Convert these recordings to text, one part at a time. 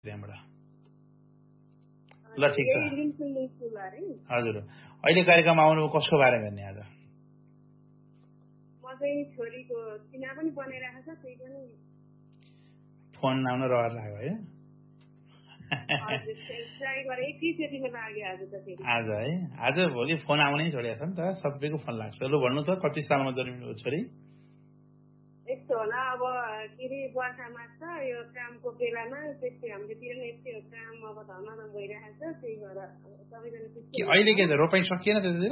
त्यहाँबाट। ल ठिक छ हजुर। अहिले कार्यक्रम आउनु कसको बारे गर्ने आज? फोन आउन रहर लाग्यो है आज है। आज भोलि फोन आउनै छोडेको छ नि त, सबैको फोन लाग्छ। लु भन्नु त कति सालमा जन्मिनु छोरी? यस्तो होला अब के अरे बर्खामा छ यो कामको बेलामा त्यस्तै हाम्रोतिर नि यस्तै काम अब धमाधम भइरहेको छ, त्यही भएर सबैजना अहिले के छ रोपाइ सकिएन त्यतातिर?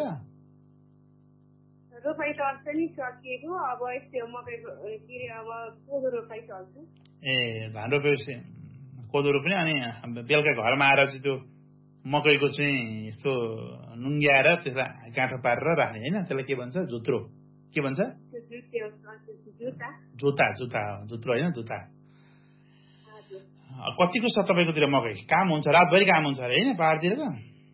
रोपाइ त अस्ति नै सकिएको, अब यस्तै मकै के अरे अब कोदो रोपाइ चल्छ। ए धान रोपेपछि कोदो रोप्ने, अनि बेलुका घरमा आएर चाहिँ त्यो मकैको चाहिँ यस्तो नुङ्ग्याएर त्यसलाई गाँठो पारेर राख्ने होइन? त्यसलाई के भन्छ? झुत्रो के भन्छ? जुत्ता जुत्ता जुत्रो होइन जुत्ता। कतिको छ तपाईँकोतिर मकै? काम हुन्छ, रातभरि काम हुन्छ अरे होइन पहाडतिर त?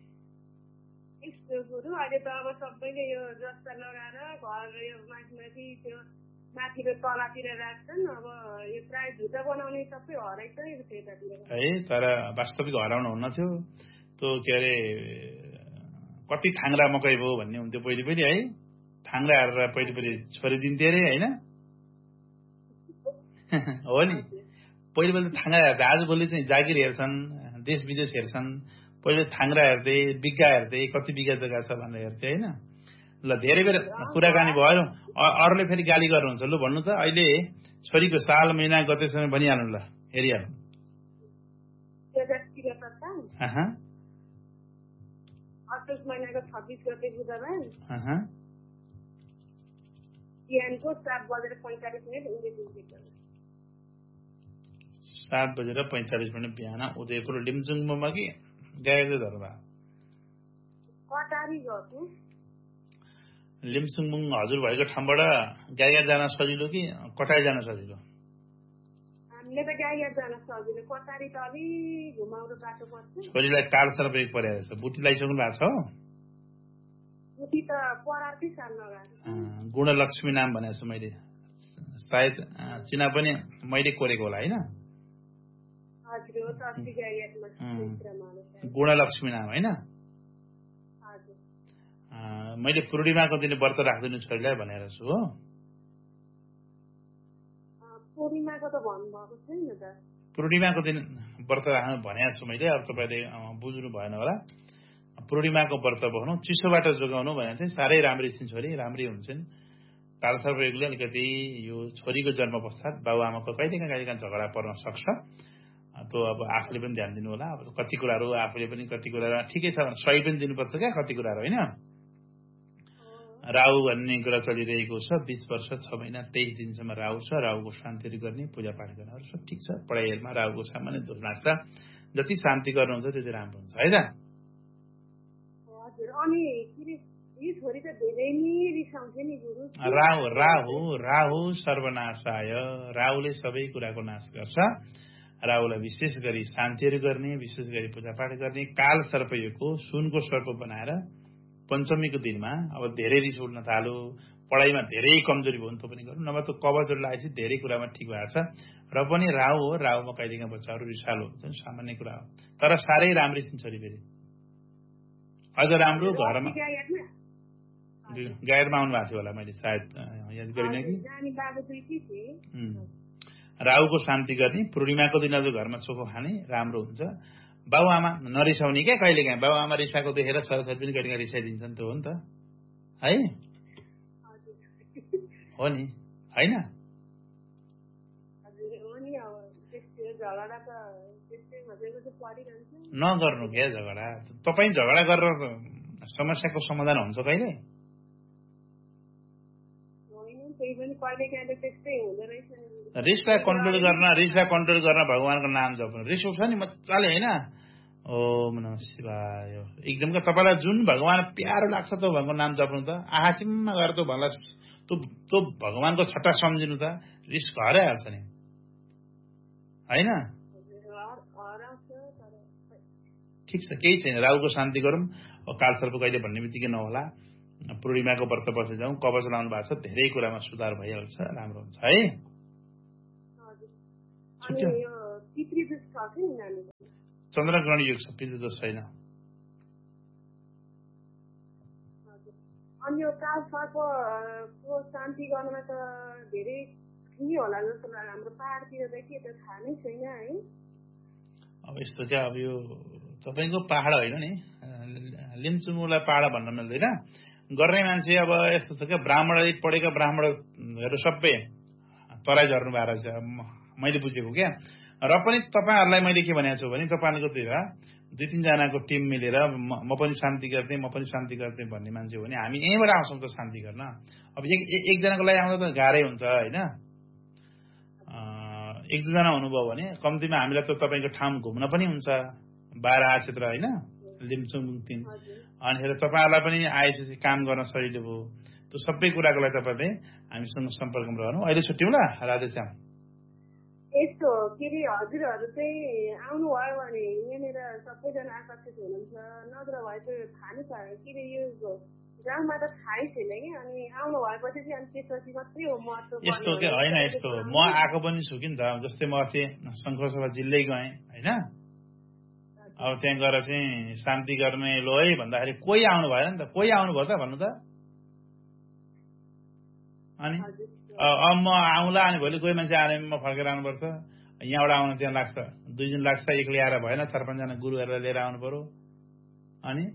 अहिले त अब सबैले यो जस्ता लगाएर घर यो माथि त्यो माथि र तलतिर राख्छन्। अब यो प्राय झुटा बनाउने सबै हराइसकेको थियो यतातिर है। तर वास्तविक हराउनु हुन्न थियो त्यो के अरे कति थाङ्रा मकै भयो भन्ने हुन्थ्यो पहिले पहिले है। थाङ्रा हालेर पहिले छोडिदिन्थ्यो अरे होइन? हो नि, पहिले थाङ्रा हेर्थे। आजभोलि चाहिँ जागिर हेर्छन्, देश विदेश हेर्छन्। पहिले थाङ्रा हेर्थे, बिघा हेर्थे, कति बिघा जग्गा छ भनेर हेर्थे होइन? ल धेरै बेर कुराकानी भयो, अरूले फेरि गाली गर्नुहुन्छ। लु भन्नु त अहिले छोरीको साल महिना गतेसम्म भनिहाल्नु ल, हेरिहाल्नु। अगस्त महिनाको 26 गते बुधबार 7:45 बिहान उदयपुर लिम्चुङमा कि गायत्री धर्मा? कटारी गएको। लिम्चुङ हजुर भएको ठाउँबाट गाईघाट जान सजिलो कि कटारी जान सजिलो? हामीले त गाईघाट जान सजिलो, कटारी त अलि घुमाउरो बाटो पर्छ। छोरीलाई टाढा बेग परेको छ। बुटी लगाइसक्नु भएको छ? बुटी त परारकै साल लगाएको। गुणलक्ष्मी नाम भनेको छु मैले, सायद चिना पनि मैले कोरेको होला होइन? गुणलक्ष्मी नाम होइन? मैले पूर्णिमाको दिन व्रत राख्दिनु छोरीलाई भनेर छु हो। पूर्णिमाको दिन व्रत राख्नु भनेको छु मैले। अब तपाईँले बुझ्नु भएन होला। पूर्णिमाको व्रत बस्नु, चिसोबाट जोगाउनु भनेको थिएँ। साह्रै राम्री छिन् छोरी, राम्री हुन्छन्। तालसर्पयोगले अलिकति यो छोरीको जन्म पश्चात बाबुआमाको कहिलेकाहीँ झगडा पर्न सक्छ। त्यो अब आफूले पनि ध्यान दिनु होला। अब कति कुराहरू आफूले पनि कति कुराहरू ठिकै छ भने सही पनि दिनुपर्छ क्या, कति कुराहरू होइन? राहु भन्ने कुरा चलिरहेको छ। 20 वर्ष 6 महिना 23 दिनसम्म राहु छ। राहुको शान्तिहरू गर्ने, पूजापाठ गर्नेहरू सब ठिक छ। पढाइहरूमा राहुको सामान्य दोष लाग्छ। जति शान्ति गर्नुहुन्छ त्यति राम्रो हुन्छ है त? राहु सर्वनाशाय। राहुले सबै कुराको नाश गर्छ। राहुलाई विशेष गरी शान्तिहरू गर्ने, विशेष गरी पूजापाठ गर्ने। काल सर्पयोगको सुनको सर्प बनाएर पञ्चमीको दिनमा अब धेरै रिस उठ्न थाल्यो, पढाइमा धेरै कमजोरी भयो भने त पनि गर्नु, नभए त कवचहरू लगाएपछि धेरै कुरामा ठिक भएको छ। र पनि राहु हो, राहुमा कहिलेकाहीँ बच्चाहरू रिसालो हुन्छन्, सामान्य कुरा हो। तर साह्रै राम्री छिन् छोरी फेरि, अझ राम्रो। घरमा गायरमा आउनु भएको थियो होला, मैले सायद याद गरिनँ कि। राहुको शान्ति गर्ने, पूर्णिमाको दिन अझ घरमा चोखो खाने, राम्रो हुन्छ। बाबुआमा नरिसाउने क्या कहिलेकाहीँ। बाबुआमा रिसाएको देखेर छोराछोरी पनि कहिलेकाहीँ रिसाइदिन्छन्, त्यो हो नि त है? हो नि होइन? नगर्नु क्या झगडा। तपाईँ झगडा गरेर समस्याको समाधान हुन्छ कहिले? रिसलाई कन्ट्रोल गर्न भगवानको नाम जप्नु। रिस उठ्छ नि मजाले होइन? ओम नमः शिवाय एकदम क्या। तपाईँलाई जुन भगवान प्यारो लाग्छ त्यो भगवानको नाम जप्नु त। आहाचिममा गएर त्यो भन्ला त्यो भगवानको छट्टा सम्झिनु त, रिस घरै हाल्छ नि होइन? ठिक छ, केही छैन। राहुको शान्ति गरौँ। कालसर्प कहिले भन्ने बित्तिकै नहोला। पूर्णिमाको व्रत बसेर जाउँ। कवच लाउनु भएको छ, धेरै कुरामा सुधार भइहाल्छ, राम्रो हुन्छ है? पितृदोष छ कि नानी चन्द्रग्रहण युग छ, पितृदोष छैन। अनि यो काल सर्पको शान्ति गर्नमा त धेरै ठुलो होला जस्तो लाग्छ। हाम्रो पहाडतिर त के त थाहा नै छैन है। अब यस्तो चाहिँ अब यो तपाईँको पहाड होइन नि, लिम्चुमुलाई पहाड भन्न मिल्दैन। गर्ने मान्छे अब यस्तो छ क्या, ब्राह्मणले पढेका ब्राह्मणहरू सबै तराई झर्नु भएको रहेछ मैले बुझेको क्या। र पनि तपाईँहरूलाई मैले के भनेको छु भने तपाईँहरूको त्यो 2-3 जनाको टिम मिलेर म पनि शान्ति गर्ने भन्ने मान्छे हो भने हामी यहीँबाट आउँछौँ त शान्ति गर्न। अब एकजनाको लागि आउँदा त गाह्रै हुन्छ होइन। 1-2 जना हुनुभयो भने कम्तीमा हामीलाई त तपाईँको ठाउँ घुम्न पनि हुन्छ, बारा क्षेत्र होइन, लिम्चुङ मुङतिङ। अनि तपाईँहरूलाई पनि आएपछि काम गर्न सजिलो भयो। त्यो सबै कुराको लागि तपाईँले हामीसँग सम्पर्कमा रहनु। अहिले छुट्यौँला, राधेश्याम। यस्तो के अरे हजुरहरू चाहिँ आउनुभयो भने यहाँनिर सबैजना आकर्षित हुनुहुन्छ, नत्र भए चाहिँ थाहा नै छ के अरे यो गाउँमा त थाहै छैन कि। अनि आउनु भएपछि चाहिँ अनि त्यसपछि मात्रै हो महत्त्व। यस्तो के होइन, यस्तो म आएको पनि छु कि त। जस्तै म अस्ति शङ्करसभा जिल्लै गएँ होइन। अब त्यहाँ गएर चाहिँ शान्ति गर्ने लो है भन्दाखेरि कोही आउनु भएन नि त। कोही आउनुभयो त भन्नु त। अनि अब म आउँला, अनि भोलि कोही मान्छे आएर म फर्केर आउनुपर्छ। यहाँबाट आउनु त्यहाँ लाग्छ 2 दिन लाग्छ। एक्लै आएर भएन, 4-5 जना गुरुहरूलाई लिएर आउनु पर्यो। अनि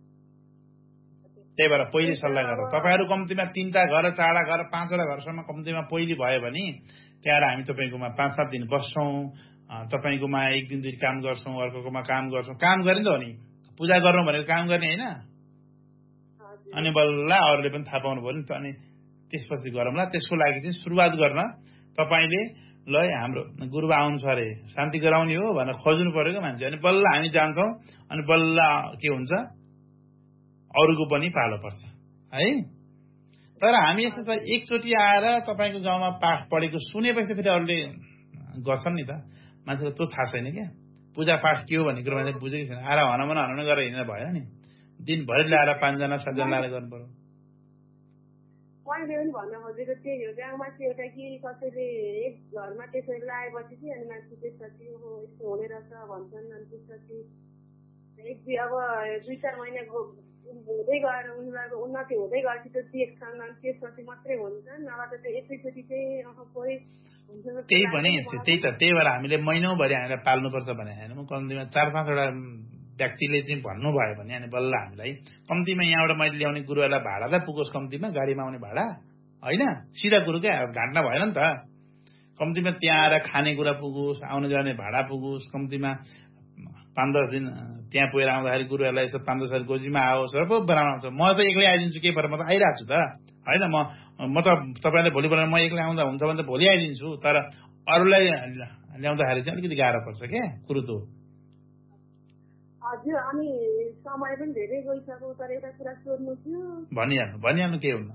त्यही भएर पहिले सल्लाह गरौँ। तपाईँहरू कम्तीमा 3टा घर, 4वटा घर, 5वटा घरसम्म कम्तीमा पहिले भयो भने त्यहाँ हामी तपाईँकोमा 5-7 दिन बस्छौँ। तपाईँकोमा 1 दिन 2 दिन काम गर्छौँ, अर्कोकोमा काम गर्छौँ। काम गर्ने त हो नि, पूजा गर्नु भनेको काम गर्ने होइन। अनि बल्ल अरूले पनि थाहा पाउनु भयो नि त। अनि त्यसपछि गरौँला। त्यसको लागि चाहिँ सुरुवात गर्न तपाईँले ल हाम्रो गुरुबा आउनु छ अरे, शान्ति गराउने हो भनेर खोज्नु परेको मान्छे। अनि बल्ल हामी जान्छौँ। अनि बल्ल के हुन्छ, अरूको पनि पालो पर्छ है। तर हामी यस्तो त एकचोटि आएर तपाईँको गाउँमा पाठ पढेको सुनेपछि फेरि अरूले गर्छन् नि त। मान्छेलाई त्यो थाहा छैन क्या, पूजापाठ के हो भन्ने कुरो मान्छे बुझेकै छैन। आएर हनमन गरेर हिँड्दा भएन नि, दिनभरि ल्याएर 5 जना 7 जना ल्याएर गर्नु पर्यो। मैले पनि भन्न खोजेको त्यही हो। गाउँमा चाहिँ एउटा कि कसैले एक घरमा त्यसरी लगाएपछि चाहिँ अनि मान्छे त्यसपछि यस्तो हुने रहेछ भन्छन्। अनि त्यसपछि अब 2-4 महिना हुँदै गएर उनीहरूको उन्नति हुँदै गएपछि त देख्छन्। अनि त्यसपछि मात्रै हुन्छ, नभए त एकैचोटि चाहिँ कोही हुन्छ। त्यही भने त्यही भएर हामीले महिनौभरि हामीलाई पाल्नुपर्छ भने होइन। म कम्तीमा 4-5वटा व्यक्तिले चाहिँ भन्नुभयो भने अनि बल्ल हामीलाई कम्तीमा यहाँबाट मैले ल्याउने गुरुहरूलाई भाडा त पुगोस्, कम्तीमा गाडीमा आउने भाडा होइन, सिधा कुरो क्या, घाट्न भएन नि त। कम्तीमा त्यहाँ आएर खानेकुरा पुगोस्, आउने जाने भाडा पुगोस्। कम्तीमा 5-10 दिन त्यहाँ पुगेर आउँदाखेरि गुरुहरूलाई यसो 5-10 गोजीमा आओस् र पो बनाउँछ। म त एक्लै आइदिन्छु, के पर म त आइरहेको छु त होइन। म त तपाईँले भोलि बोलाएर म एक्लै आउँदा हुन्छ भने त भोलि आइदिन्छु। तर अरूलाई ल्याउँदाखेरि चाहिँ अलिकति गाह्रो पर्छ क्या कुरो त। हजुर, अनि समय पनि धेरै गइसक्यो। तर एउटा कुरा सोध्नु थियो। भनिहाल्नु के हुन्न।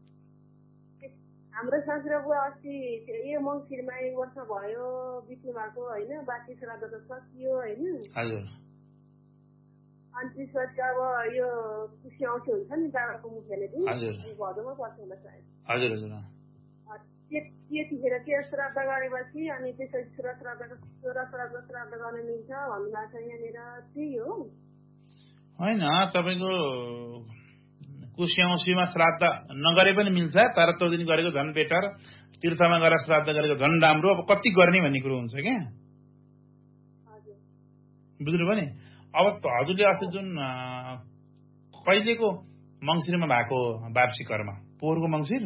हाम्रो सासुरा बुवा अस्ति यो मङ्सिरमा 1 वर्ष भयो बित्नु भएको होइन। बाँकी श्राद्ध त सकियो होइन। हजुर। अनि त्यसपछि अब यो खुसी आउँछ हुन्छ नि बाबाको मुखले पनि। हजुर। भदौमा पर्छ होला सायद। हजुर हजुर। त्यतिखेर त्यो श्राद्ध गरेपछि अनि त्यसपछि श्राद्ध गर्न मिल्छ भन्नुभएको छ यहाँनिर। त्यही हो होइन, तपाईँको कुशी औँसीमा श्राद्ध नगरे पनि मिल्छ। तर त्यो दिन गरेको झन् बेटर, तीर्थमा गएर श्राद्ध गरेको झन् राम्रो। अब कति गर्ने भन्ने कुरो हुन्छ क्या, बुझ्नुभयो नि। अब हजुरले अस्ति जुन कहिलेको मङ्सिरमा भएको वार्षिक कर्म, पोहोरको मङ्सिर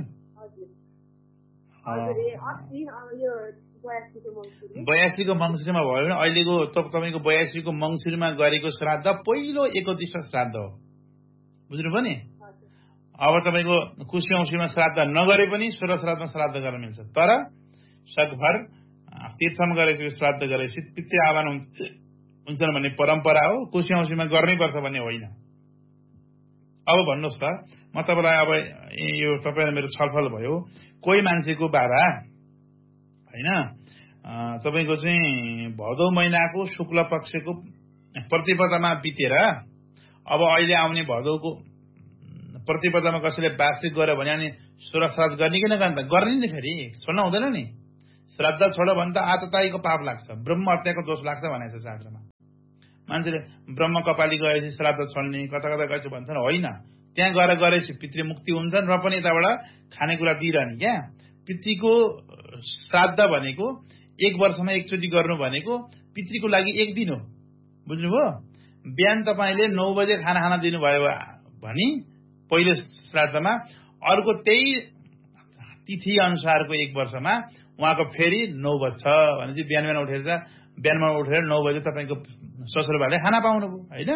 82को मङ्सिरमा भयो भने अहिलेको तपाईँको 82को मङ्सिरमा गरेको श्राद्ध पहिलो 31 श्राद्ध हो, बुझ्नुभयो नि। अब तपाईँको कुशी औँसीमा श्राद्ध नगरे पनि 16 श्राद्धमा श्राद्ध गर्न मिल्छ। तर सकभर तीर्थमा गरेको श्राद्ध गरेपछि पितृ आह्वान हुन्छन् भन्ने परम्परा हो। कुशी औँसीमा गर्नै पर्छ भन्ने होइन। अब भन्नुहोस् त, म तपाईँलाई अब यो तपाईँलाई मेरो छलफल भयो, कोही मान्छेको बाबा होइन तपाईँको चाहिँ भदौ महिनाको शुक्ल पक्षको प्रतिपदामा बितेर अब अहिले आउने भदौको प्रतिपदामा कसैले वार्षिक गर्यो भने अनि 16 श्राद्ध गर्ने कि नगर्ने त गर्ने नि, फेरि छोड्न हुँदैन नि। श्राद्ध छोड भने त आतताईको पाप लाग्छ, ब्रह्म हत्याको दोष लाग्छ भनेको छ शास्त्रमा। मान्छेले ब्रह्म कपाली गएपछि श्राद्ध छोड्ने कता कता गएछ भन्छन्, होइन। त्यहाँ गएर गरेपछि पितृमुक्ति हुन्छन् र पनि यताबाट खानेकुरा दिइरहने क्या। पितृको श्राद्ध भनेको 1 वर्षमा एकचोटि गर्नु भनेको पितृको लागि 1 दिन हो, बुझ्नुभयो। बिहान तपाईँले 9 बजे खाना खाना दिनुभयो भने पहिलो श्राद्धमा, अर्को त्यही तिथि अनुसारको 1 वर्षमा उहाँको फेरि 9 बज्छ भनेपछि बिहानमा उठेर 9 बजे तपाईँको ससुरबाले खाना पाउनुभयो, होइन।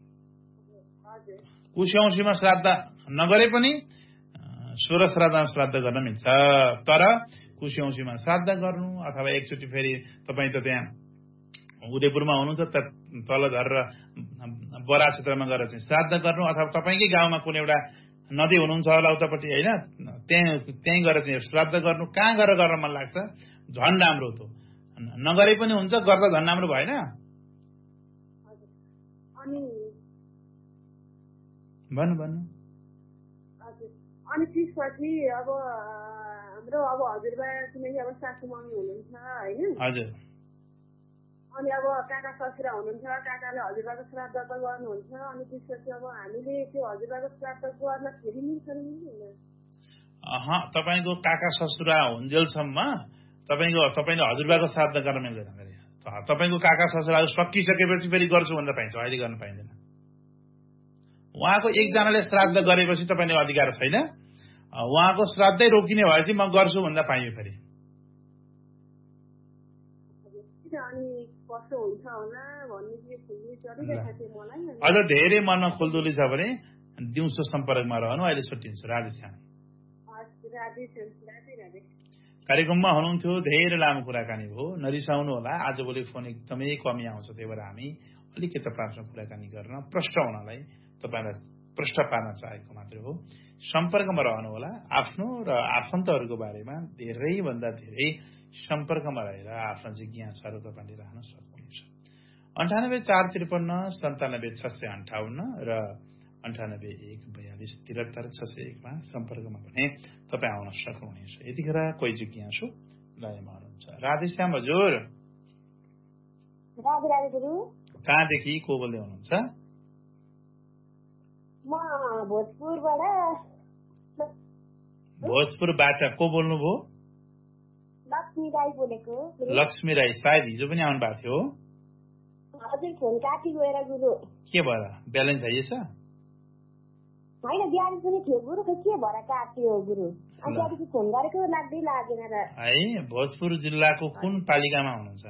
कुशौँसीमा श्राद्ध नगरे पनि 16 श्राद्धमा श्राद्ध गर्न मिल्छ, तर कुशौँसीमा श्राद्ध गर्नु अथवा एकचोटि फेरि तपाईँ त त्यहाँ उदयपुरमा हुनुहुन्छ त तल झरेर बरा क्षेत्रमा गएर चाहिँ श्राद्ध गर्नु, अथवा तपाईँकै गाउँमा कुनै एउटा नदी हुनुहुन्छ होला उतापट्टि, होइन, त्यहीँ गएर चाहिँ श्राद्ध गर्नु। कहाँ गएर गर्न मन लाग्छ, झन् राम्रो हो। नगरे पनि हुन्छ, गर्दा झन् राम्रो भएन। भन्नु अनि त्यसपछि अब हाम्रो हजुरबा किनकि सासू मम्मी हुनुहुन्छ, होइन। हजुर। अनि काका ससुरा हुनुहुन्छ, काकाले हजुरबाको श्राद्ध त गर्नुहुन्छ। अनि त्यसपछि हामीले त्यो हजुरबाको श्राद्ध गर्न फेरि मिल्छ नि मिल्दैन? तपाईँको काका ससुरा हुन्जेलसम्म तपाईँले हजुरबाको श्राद्ध गर्न मिल्दैन। तपाईँको काका ससुराहरू सकिसकेपछि फेरि गर्छु भन्दा पाइन्छ, अहिले गर्न पाइँदैन। उहाँको एकजनाले श्राद्ध गरेपछि तपाईँले अधिकार छैन। उहाँको श्राद्धै रोकिने भएपछि म गर्छु भन्दा पाइयो फेरि। अझ धेरै मनमा खुल्दुली छ भने दिउँसो सम्पर्कमा रहनु। अहिले छुट्टिन्छु। राधेश्याम। कार्यक्रममा हुनुहुन्थ्यो, धेरै लामो कुराकानी भयो, नरिसाउनु होला। आजभोलि फोन एकदमै कमी आउँछ, त्यही भएर हामी अलिकति पार्छौँ कुराकानी गर्न, प्रष्ट हुनलाई तपाईँलाई प्रष्ट पार्न चाहेको मात्र हो। सम्पर्कमा रहनु होला। आफ्नो र आफन्तहरूको बारेमा धेरैभन्दा धेरै सम्पर्कमा रहेर आफ्ना जिज्ञासाहरू तपाईँले राख्न सक्नुहुन्छ। 984553 97 658 र 9814234601 मा सम्पर्कमा भने तपाईँ आउन सक्नुहुनेछ। यतिखेर कोही जिज्ञासु लाइनमा हुनुहुन्छ। राधेश्याम हजुर। कहाँदेखि को बोल्दै हुनुहुन्छ? म भोजपुरबाट को बोल्नुभयो? लक्ष्मी राई बोलेको। लक्ष्मी राई, सायद हिजो पनि आउनु भएको थियो। हजुर, फोन काटी गएर गुरु। के भएर? ब्यालेन्स आइएछ? होइन, ब्यालेन्स पनि थियो गुरु, के भएर काट्यो गुरु? अनि फोन गरेको लाग्दै लागेन र। है, भोजपुर जिल्लाको कुन पालिकामा हुनुहुन्छ?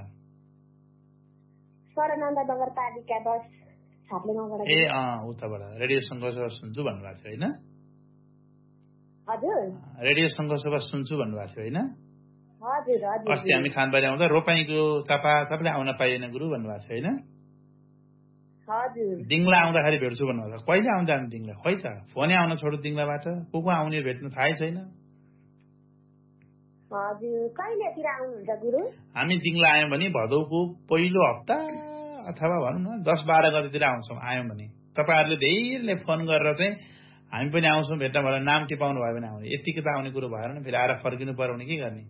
सरनन्द नगरपालिका 10 छाप्ले गाउँबाट। ए उताबाट रेडियो सङ्घर्ष सुन्छु भन्नुभएको थियो, होइन? हजुर, रेडियो सङ्घर्ष सुन्छु भन्नुभएको थियो, होइन? हजुर हजुर। अस्ति हामी खानबारी आउँदा रोपाईको चापाचापले आउन पाइएन गुरु भन्नुभएको थियो, होइन? हजुर। दिङला आउँदाखेरि भेट्छु भन्नुभएको छ। कहिले आउँदा हामी दिङला? खोइ त, फोनै आउन छोड्यो दिङलाबाट। को आउने भेट्नु थाहै छैन। हजुर, कहिलेतिर आउनुहुन्छ गुरु? हामी दिङला आयौँ भने भदौको पहिलो हप्ता अथवा भनौँ न 10-12 गतितिर आयौँ भने तपाईँहरूले धेरैले फोन गरेर चाहिँ हामी पनि आउँछौँ भेट्न भनेर नाम टिपाउनु भयो भने आउने। यतिकै त आउने कुरो भएन नि, फेरि आएर फर्किनु पर्यो भने के गर्ने?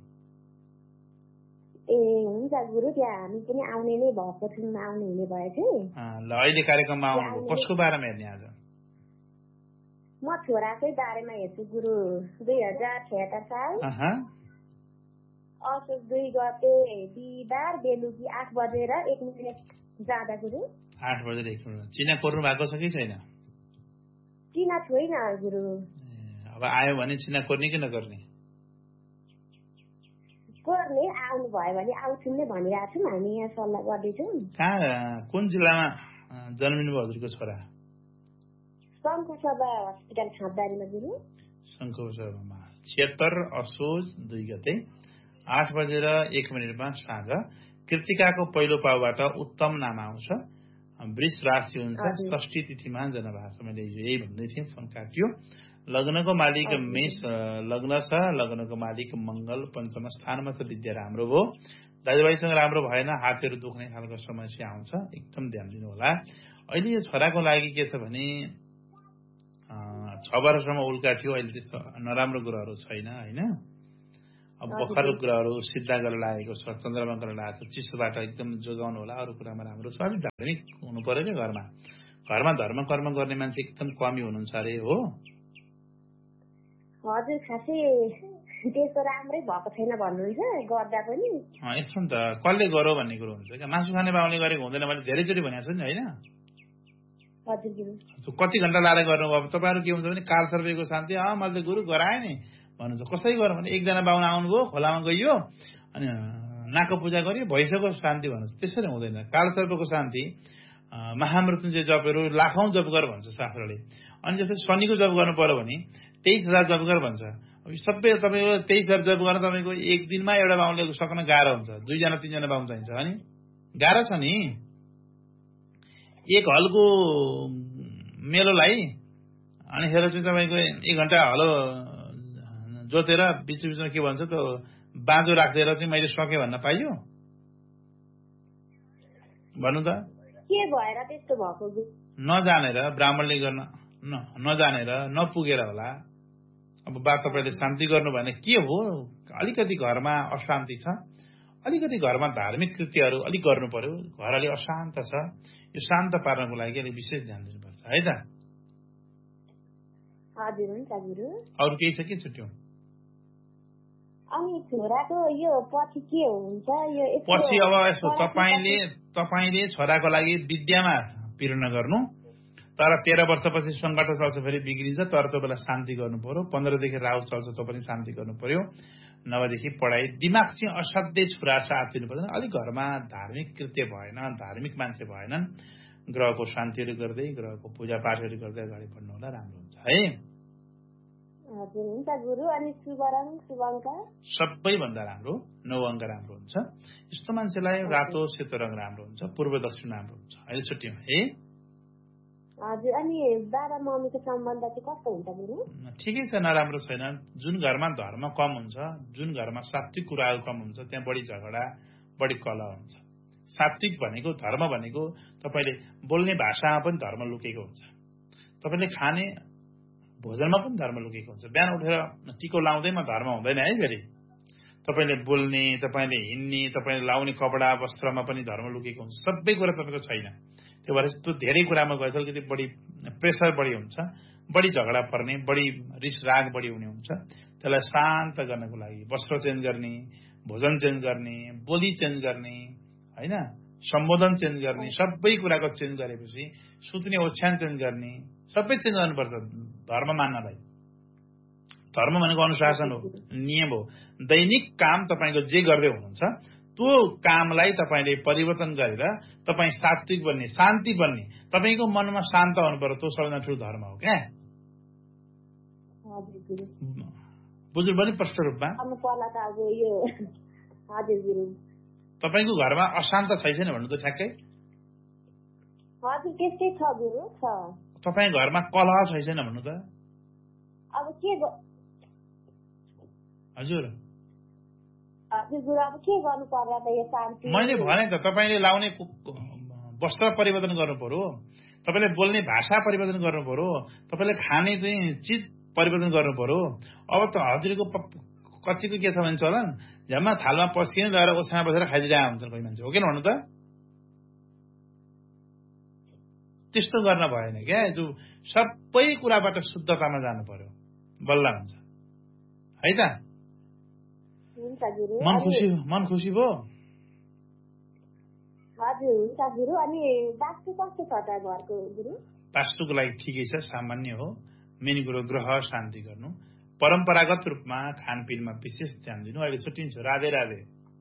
ए हुन्छ गुरु, त्यहाँ हामी पनि आउने नै भएको छौँ, आउने हुने भयो थियो। ल, अहिले कार्यक्रममा आउनुभयो, कसको बारेमा हेर्ने आज? म छोराकै बारेमा हेर्छु गुरु। 2076 साल असोज 2 गते बिहिबार बेलुकी 8 बजेर 1 मिनेट जाँदा गुरु। 8 बजेर 1 मिनेट। चिना कोर्नु भएको छ कि छैन? चिना छैन गुरु। अब आयो भने चिना कोर्ने कि नकोर्ने? कोर्ने, आउनु भयो भने आउँछौँ नै भनिरहेको छौँ, हामी यहाँ सल्लाह गर्दैछौँ। कुन जिल्लामा जन्मिनु भयो हजुरको छोरा? शङ्खसभा हस्पिटल खाँदारीमा गुरु। शङ्खसभामा 76 असोज 2 गते 8 बजेर 1 मिनेटमा साँझ। कृतिकाको पहिलो पाउबाट उत्तम नाम आउँछ, वृष राशि हुन्छ, षष्ठी तिथिमा जन्मभएको छ। मैले यही भन्दै थिएँ, फोन काटियो। लग्नको मालिक मेष लग्न छ, लग्नको मालिक मंगल पञ्चम स्थानमा छ, विद्या राम्रो भयो। दाजुभाइसँग राम्रो भएन, हातहरू दुख्ने खालको समस्या आउँछ, एकदम ध्यान दिनु होला। अहिले यो छोराको लागि के छ भने 6 वर्षसम्म उल्का थियो, अहिले त्यस्तो नराम्रो कुराहरू छैन, होइन? अब भर्खर ग्रहहरू सिद्धा गरेर लागेको छ, चन्द्रमा गरेर लागेको छ, चिसोबाट एकदम जोगाउनु होला। अरू कुरामा राम्रो छ। अलिक धार्मिक हुनु पर्यो क्या घरमा। घरमा धर्म कर्म गर्ने मान्छे एकदम कमी हुनुहुन्छ अरे हो। हजुर खासै त्यस्तो राम्रै भएको छैन भन्नुहुन्छ गर्दा पनि। यस्तो नि त कसले गरौ भन्ने कुरो हुन्छ क्या। मासु खाने बाउले गरेको हुँदैन मैले धेरैचोटि भनेको छु नि होइन। कति घण्टा लाएर गर्नुभयो। अब तपाईँहरू के हुन्छ भने काल सर्पको शान्ति मैले त गुरु गराएँ नि भन्नुहुन्छ। कसरी गरौँ भने एकजना बाहुन आउनुभयो, खोलामा गइयो अनि नाकको पूजा गरियो, भैँसको शान्ति भन्नुहोस्। त्यसरी हुँदैन। काल सर्पको शान्ति महामृत्युञ्जय जपहरू लाखौं जप गर भन्छ शास्त्रले। अनि जस्तै शनिको जप गर्नु पर्यो भने 23,000 जप गर भन्छ। सबै तपाईँको 23,000 जप गर्न तपाईँको एक दिनमा एउटा बाहुनले सक्न गाह्रो हुन्छ। 2जना 3जना बाहुन चाहिन्छ अनि गाह्रो छ नि। एक हलको मेलोलाई अनि हेर चाहिँ तपाईँको 1 घण्टा हलो जोतेर बिचमा के भन्छ त बाँझो राखिदिएर चाहिँ मैले सकेँ भन्न पाइयो भन्नु त। के भएर त्यस्तो भएको? नजानेर ब्राह्मणले गर्न नजानेर नपुगेर होला। अब बा तपाईँले शान्ति गर्नु भने के हो, अलिकति घरमा अशान्ति छ, अलिकति घरमा धार्मिक कृत्यहरू अलिक गर्नु पर्यो। घर अलि अशान्त छ, यो शान्त पार्नको लागि अलिक विशेष ध्यान दिनुपर्छ है त। हजुर हुन्छ गुरु। अरू केही छ के छुट्यो? अनि छोराको यो पछि के हुन्छ? यो पछि अब यसो तपाईले छोराको लागि विद्यामा पिर नगर्नु। तर 13 वर्षपछि सङ्कट चल्छ, फेरि बिग्रिन्छ। तर त्यो बेला शान्ति गर्नु पर्यो। 15 देखि राहु चल्छ, त्यो पनि शान्ति गर्नु पर्यो। 9 देखि पढाइ। दिमाग चाहिँ असाध्यै छुरा साथ दिनु पर्दैन। अलिक घरमा धार्मिक कृत्य भएन, धार्मिक मान्छे भएनन्, ग्रहको शान्तिहरू गर्दै ग्रहको पूजापाठहरू गर्दै अगाडि बढ्नु होला, राम्रो हुन्छ है। हजुर हुन्छ गुरु। अनि शुभ रङ शुभ अङ्क? सबैभन्दा राम्रो 9 अङ्क राम्रो हुन्छ। यस्तो मान्छेलाई रातो सेतो रङ राम्रो हुन्छ, पूर्व दक्षिण राम्रो हुन्छ। अहिले छुट्टियौँ है। हजुर। अनि बाबा मम्मीको सम्बन्ध चाहिँ कस्तो हुन्छ गुरु? ठिकै छ, नराम्रो छैन। जुन घरमा धर्म कम हुन्छ, जुन घरमा सात्विक कुराहरू कम हुन्छ, त्यहाँ बढी झगडा बढी कलह हुन्छ। सात्विक भनेको धर्म भनेको तपाईँले बोल्ने भाषामा पनि धर्म लुकेको हुन्छ, तपाईँले खाने भोजनमा पनि धर्म लुकेको हुन्छ। बिहान उठेर टिको लाउँदैमा धर्म हुँदैन है। फेरि तपाईँले बोल्ने, तपाईँले हिँड्ने, तपाईँले लाउने कपडा वस्त्रमा पनि धर्म लुकेको हुन्छ। सबै कुरा तपाईँको छैन। त्यो भएर त्यो धेरै कुरामा गएछ अलिकति बढी प्रेसर बढी हुन्छ, बढी झगडा पर्ने, बढी रिस राग बढी हुने हुन्छ। त्यसलाई शान्त गर्नको लागि वस्त्र चेन्ज गर्ने, भोजन चेन्ज गर्ने, बोली चेन्ज गर्ने होइन, सम्बोधन चेन्ज गर्ने, सबै कुराको चेन्ज गरेपछि सुत्ने ओछ्यान चेन्ज गर्ने, सबै चेन्ज गर्नुपर्छ धर्म मान्नलाई। धर्म भनेको अनुशासन हो, नियम हो। दैनिक काम तपाईँको जे गर्दै हुनुहुन्छ त्यो कामलाई तपाईँले परिवर्तन गरेर तपाईँ सात्विक बन्ने, शान्ति बन्ने, तपाईँको मनमा शान्त हुनु पर्यो। त्यो सबैभन्दा ठुलो धर्म हो क्या। बुझ्नु पनि प्रष्ट रूपमा। तपाईँको घरमा अशान्त छैन भन्नु त ठ्याक्कै? हजुर त्यस्तै छ गुरु, छ। तपाईँ घरमा कलह छैन भन्नु त? अब के हजुर गुरु, अब के गर्नु पर्ला त यो शान्ति? मैले भने त तपाईँले लाउने वस्त्र परिवर्तन गर्नु पर्यो, तपाईँले बोल्ने भाषा परिवर्तन गर्नु पर्यो, तपाईँले खाने चाहिँ चिज परिवर्तन गर्नु पर्यो। अब त हजुरको कतिको के छ भने चलन झ्याम्मा थालमा पस्किने गएर ओछ्यामा बसेर खाइदिरहेको हुन्छन् कोही मान्छे, हो किन भन्नु त? त्यस्तो गर्न भएन क्या। जो सबै कुराबाट शुद्धतामा जानु पर्यो, बल्ल हुन्छ है त। मन खुसी भयो? हजुर हुन्छ गुरु। अनि वास्तु कस्तो छ त घरको गुरु? वास्तुको लागि ठिकै छ, सामान्य हो। मेन कुरो ग्रह शान्ति गर्नु, परम्परागत रूपमा खानपिनमा विशेष ध्यान दिनु। अहिले छुट्टिन्छु। राधे राधे।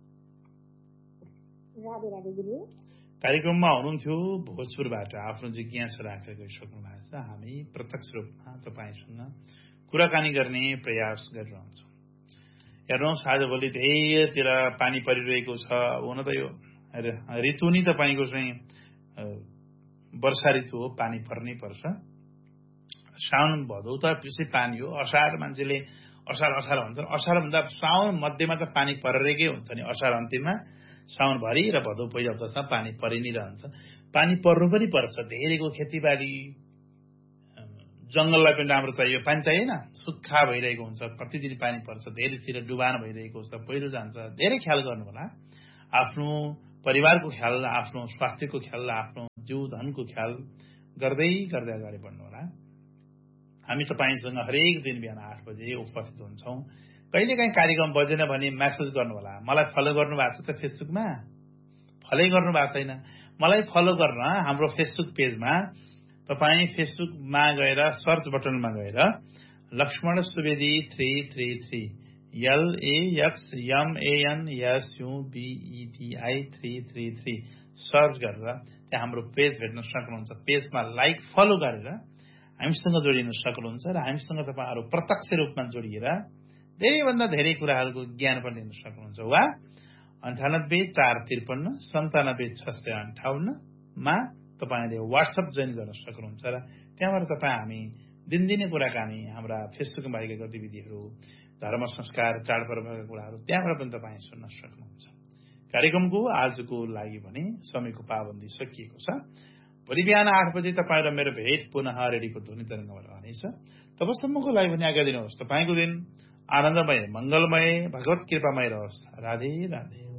राधे राधे गुरु। कार्यक्रममा हुनुहुन्थ्यो भोजपुरबाट आफ्नो जिज्ञासा राखेर गइसक्नु भएको छ। हामी प्रत्यक्ष रूपमा तपाईँसँग कुराकानी गर्ने प्रयास गरिरहन्छौँ। हेर्नुहोस् आजभोलि धेरैतिर पानी परिरहेको छ। हुन त यो ऋतु नै तपाईँको चाहिँ वर्षा ऋतु हो, पानी पर्नै पर्छ। साउन भदौ त बेसी पानी हो। असार मान्छेले असार भन्छ, असार भन्दा साउन मध्यमा त पानी परिरहेकै हुन्छ नि। असार अन्तिममा साउनभरि र भदौ पहिलो हप्तासम्म पानी परि नै रहन्छ। पानी पर्नु पनि पर्छ। धेरैको खेतीबाली जंगललाई पनि राम्रो चाहियो, पानी चाहिएन, सुक्खा भइरहेको हुन्छ, प्रतिदिन पानी पर्छ, धेरैतिर डुबान भइरहेको हुन्छ, पहिरो जान्छ। धेरै ख्याल गर्नु होला, आफ्नो परिवारको ख्याल, आफ्नो स्वास्थ्यको ख्याल, आफ्नो जीव धनको ख्याल गर्दै गर्दै अगाडि बढ्नु होला। हामी तपाईसँग हरेक दिन बिहान 8 बजे उपस्थित हुन्छौं। कहिलेकाहीँ कार्यक्रम बजेन भने मेसेज गर्नु होला। मलाई फलो गर्नु भएको छ त फेसबुकमा? फलो गर्नु भएको छैन? मलाई फलो गर्न हाम्रो फेसबुक पेजमा तपाईँ फेसबुकमा गएर सर्च बटनमा गएर लक्ष्मण सुवेदी 333 LAXMANSUBEDI 333 सर्च गरेर त्यहाँ हाम्रो पेज भेट्न सक्नुहुन्छ। पेजमा लाइक फलो गरेर हामीसँग जोडिन सक्नुहुन्छ र हामीसँग तपाईहरु प्रत्यक्ष रूपमा जोडिएर धेरैभन्दा धेरै कुराहरूको ज्ञान पनि लिन सक्नुहुन्छ। वा 9845397658 मा तपाईले व्हाट्सएप जोइन गर्न सक्नुहुन्छ र त्यहाँबाट तपाई हामी दिनदिनै कुराकानी, हाम्रा फेसबुकमा भएका गतिविधिहरू, धर्म संस्कार, चाडपर्वका कुराहरू त्यहाँबाट पनि तपाई सुन्न सक्नुहुन्छ। कार्यक्रमको आजको लागि भने समयको पाबन्दी सकिएको छ। भोलि बिहान 8 बजे तपाईँ र मेरो भेट पुनः रेडियोको ध्वनि तरंगमा रहनेछ। तबसम्मको लागि भने आज्ञा दिनुहोस्। तपाईको दिन आनन्दमय, मंगलमय, भगवत कृपामय रहोस्। राधे राधे।